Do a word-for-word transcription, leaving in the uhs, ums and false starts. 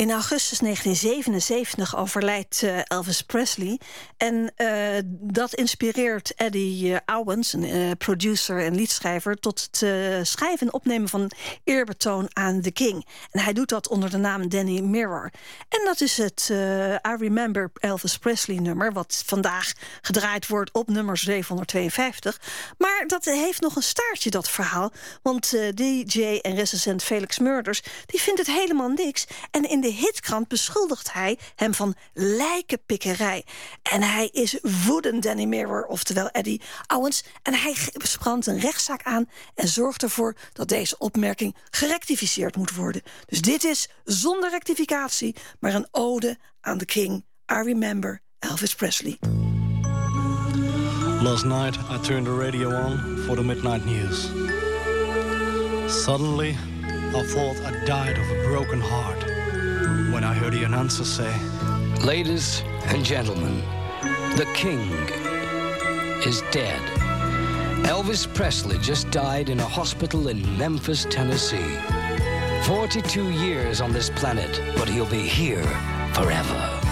In augustus negentien zevenenzeventig overlijdt uh, Elvis Presley. En uh, dat inspireert Eddie uh, Owens, een uh, producer en liedschrijver, tot het uh, schrijven en opnemen van een eerbetoon aan de King. En hij doet dat onder de naam Danny Mirror. En dat is het uh, I Remember Elvis Presley nummer, wat vandaag gedraaid wordt op nummer zevenhonderdtweeënvijftig. Maar dat heeft nog een staartje, dat verhaal. Want uh, D J en recensent Felix Murders, die vindt het helemaal niks. En in de hitkrant beschuldigt hij hem van lijkenpikkerij. En hij is woedend, Danny Mirror, oftewel Eddie Owens. En hij sprandt een rechtszaak aan en zorgt ervoor dat deze opmerking gerectificeerd moet worden. Dus dit is zonder rectificatie, maar een ode aan de King. I Remember Elvis Presley. Last night I turned the radio on for the midnight news. Suddenly I thought I died of a broken heart when I heard the announcer say, "Ladies and gentlemen, the King is dead. Elvis Presley just died in a hospital in Memphis, Tennessee. forty-two years on this planet, but he'll be here forever."